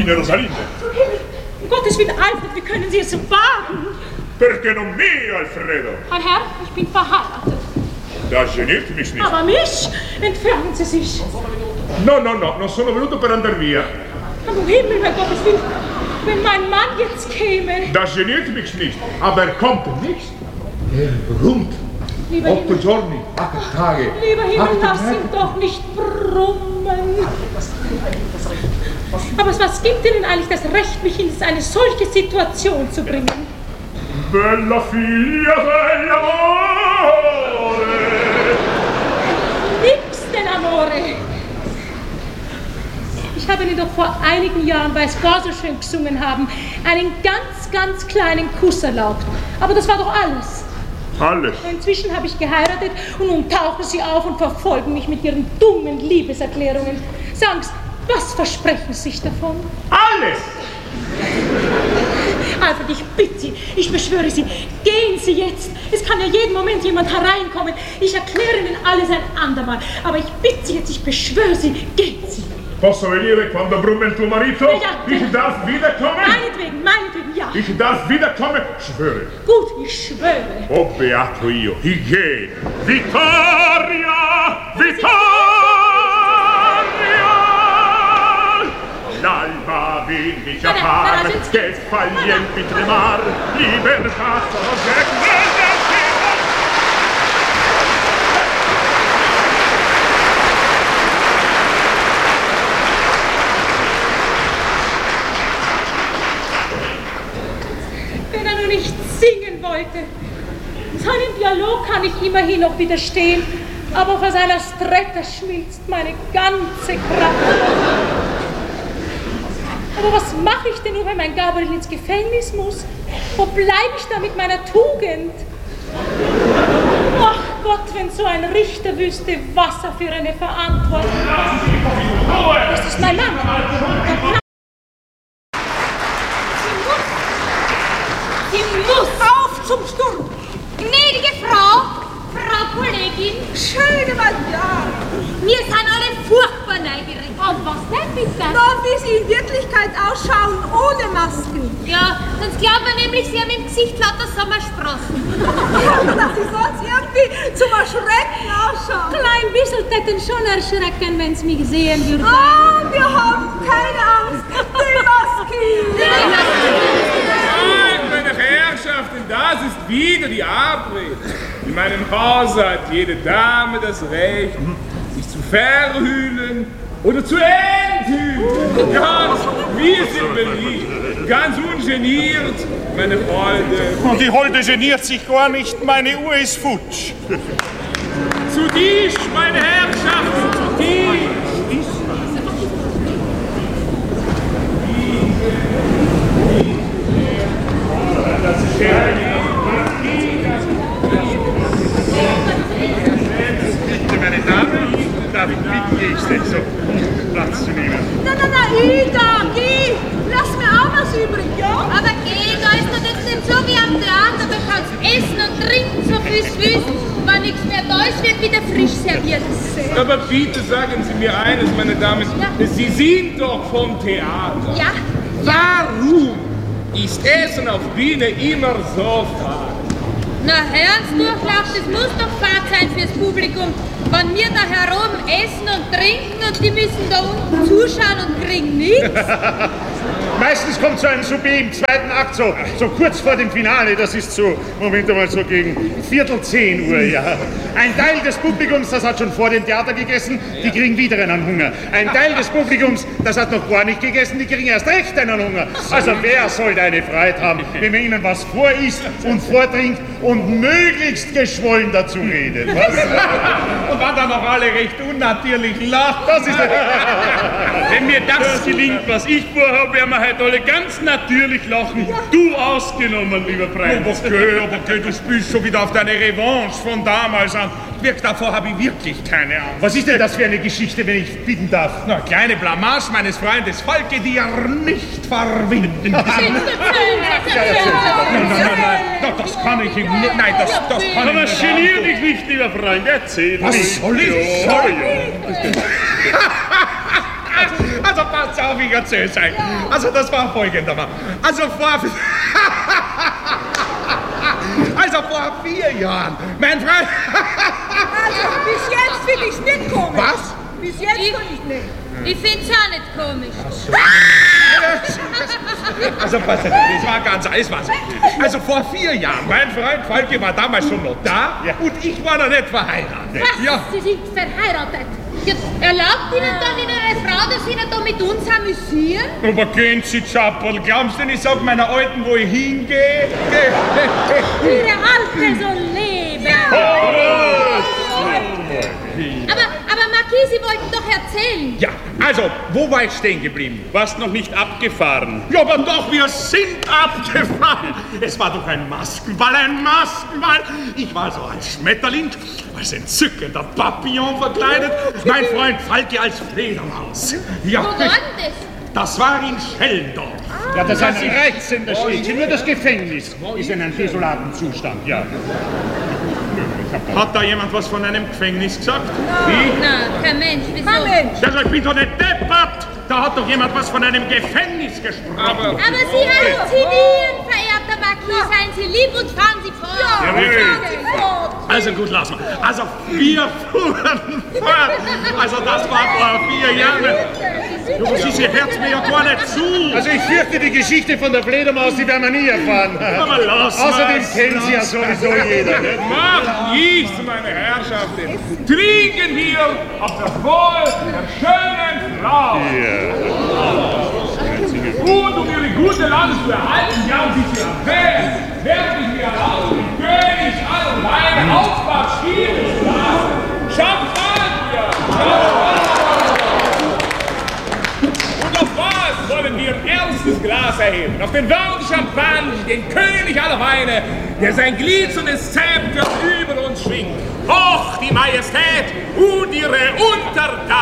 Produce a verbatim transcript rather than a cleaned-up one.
Signorina Rosalinde. Um Gottes Willen, Alfred, wie können Sie es so wagen? Perché non me, Alfredo? Mein Herr, ich bin verheiratet. Das geniert mich nicht. Aber mich? Entfernen Sie sich. No, no, no, non sono venuto per andar via. Aber um Himmel, mein Gottes Willen, wenn mein Mann jetzt käme. Das geniert mich nicht, aber er kommt nicht. Er brummt. Lieber Otto Himmel, giorni, acht Tage. lieber Himmel, acht lass Tage. ihn doch nicht brummen. Aber was gibt Ihnen eigentlich das Recht, mich in eine solche Situation zu bringen? Bella figlia dell'amore. Nix denn Amore. Ich habe Ihnen doch vor einigen Jahren, weil es gar so schön gesungen haben, einen ganz, ganz kleinen Kuss erlaubt. Aber das war doch alles. Alles. Inzwischen habe ich geheiratet und nun tauchen Sie auf und verfolgen mich mit Ihren dummen Liebeserklärungen. Sagen Sie, was versprechen Sie sich davon? Alles! Alfred, ich bitte Sie, ich beschwöre Sie, gehen Sie jetzt. Es kann ja jeden Moment jemand hereinkommen. Ich erkläre Ihnen alles ein andermal. Aber ich bitte Sie jetzt, ich beschwöre Sie, gehen Sie. Posso venire quando brumme il tuo marito? Ja, Ich darf wiederkommen? Meinetwegen, meinetwegen, ja. Ich darf wiederkommen? Schwöre. Gut, ich schwöre. Oh, beato io. Ich gehe. Vittoria! Vittoria! L'alba vil mi chiamar, che sfaglienti tremar, libertà sono Jack Wenn er nur nicht singen wollte. Seinem Dialog kann ich immerhin noch widerstehen, aber vor seiner Stretta schmilzt meine ganze Kraft. Aber was mache ich denn nur, wenn mein Gabriel ins Gefängnis muss? Wo bleibe ich da mit meiner Tugend? Ach Gott, wenn so ein Richter wüsste, was er für eine Verantwortung hat. Das ist mein Mann. Sie muss auf zum Sturm! Gnädige Frau, Frau Kollegin. Schöne Madame. Wir sind alle furchtbar neugierig. Auf was denn bitte? Na, wie Sie in Wirklichkeit ausschauen, ohne Masken. Ja, sonst glaubt man nämlich, Sie haben im Gesicht lauter Sommersprossen. Ja, dass Sie sonst irgendwie zum Erschrecken ausschauen. Klein bisschen täten schon erschrecken, wenn Sie mich sehen würden. Ah, wir haben keine Angst. Die Masken. Nein, meine Herrschaften, das ist wieder die Abrede. In meinem Hause hat jede Dame das Recht, sich zu verhüllen oder zu enthüllen. Ganz, wir sind beliebt, ganz ungeniert, meine Freunde. Und die Holde geniert sich gar nicht, meine Uhr ist futsch. Zu Tisch, meine Herrschaften, zu Tisch. Das ist Bitte, meine Damen, darf ich bitten, jetzt so Platz zu nehmen? Na, na, na, Ida, geh. Lass mir auch was übrig, ja? Aber geh, da ist doch jetzt nicht so wie am Theater. Da kannst essen und trinken, so viel es willst. Wenn nichts mehr da ist, wird wieder frisch serviert. Aber bitte sagen Sie mir eines, meine Damen. Ja. Sie sind doch vom Theater. Ja? Warum ist Essen auf Bühne immer so fad? Na, Herrensdurchlauf, das muss doch fad sein fürs Publikum. Wenn wir da herum essen und trinken und die müssen da unten zuschauen und kriegen nichts. Meistens kommt so ein Souper im zweiten Akt, so, so kurz vor dem Finale, das ist so, Moment einmal, so gegen Viertel zehn Uhr, ja. Ein Teil des Publikums, das hat schon vor dem Theater gegessen, die kriegen wieder einen Hunger. Ein Teil des Publikums, das hat noch gar nicht gegessen, die kriegen erst recht einen Hunger. Also wer soll da eine Freiheit haben, wenn man ihnen was vorisst und vortrinkt und möglichst geschwollen dazu redet, was? Und dann dann noch alle recht unnatürlich lachen. Das ist Wenn mir das gelingt, was ich vorhabe, werden wir heute alle ganz natürlich lachen. Du ausgenommen, lieber Prinz. Aber okay, aber okay, du spielst schon wieder auf deine Revanche von damals an. Wirkt davor habe ich wirklich keine Ahnung. Was ist denn das für eine Geschichte, wenn ich bitten darf? Na, kleine Blamage meines Freundes Falke, die er nicht verwinden kann. Nein, Nein, nein, nein, das kann ich ihm nicht. Nein, das, das kann Aber ich nicht. genier dich nicht, lieber Freund, erzähl Was mich. soll ich Ja, sagen? ja. Also passt auf, ich erzähl's euch. Also das war folgendermaßen. Also vor... Also vor vier Jahren, mein Freund... Also bis jetzt finde ich's nicht komisch. Was? Bis jetzt finde ich nicht. Ich find's auch nicht komisch. Also pass auf, das war ganz alles was. Also vor vier Jahren, mein Freund Falke war damals schon noch da ja. und ich war noch nicht verheiratet. Was? Ja. Sie sind verheiratet? Jetzt erlaubt Ihnen dann in einer Frau, dass Sie nicht da mit uns amüsieren? Aber gehen Sie, Chappel, glaubst du denn, ich sag meiner Alten, wo ich hingehe? Ihre Alte soll leben. Aber, aber Marquis, Sie wollten doch erzählen. Ja, also, wo war ich stehen geblieben? Warst noch nicht abgefahren. Ja, aber doch, wir sind abgefahren. Es war doch ein Maskenball, ein Maskenball. Ich war so als Schmetterling, als entzückender Papillon verkleidet. Mein Freund Falke als Fledermaus. Ja, Wo war denn das? das war in Schellendorf. Ja, das ist ein reizender Schritt. Nur das Gefängnis ist in einem desolaten Zustand, ja. Hat da jemand was von einem Gefängnis gesagt? Nein, kein Mensch. Wieso? Kein Mensch. Ja, ich bin doch nicht deppert. Da hat doch jemand was von einem Gefängnis gesprochen. Aber, Aber Sie halluzinieren, verehrter Marquis. Seien Sie lieb und fahren Sie fort. Ja, fahren Sie fort. Also gut, lass mal. Also wir fuhren fort. Also das war vor vier Jahren. Du, was ist, ihr hört mir ja gar nicht zu. Also ich fürchte, die Geschichte von der Fledermaus, die werden wir nie erfahren. Aber lass Außerdem mal's, kennt sie ja lass sowieso jeder. Ne? macht dies, meine Herrschaften. Trinken wir auf das Wohl der schönen Frau. Und um ihre gute Lage zu erhalten, haben sie sich erwähnt, werden ich mir erlauben, den König aller Weine Aufbach schieben zu lassen. Champagner! Und auf was wollen wir erstes Glas erheben? Auf den Worten Champagne, den König aller Weine, der sein glitzerndes Zepter über uns schwingt. Hoch die Majestät und ihre Untertanen!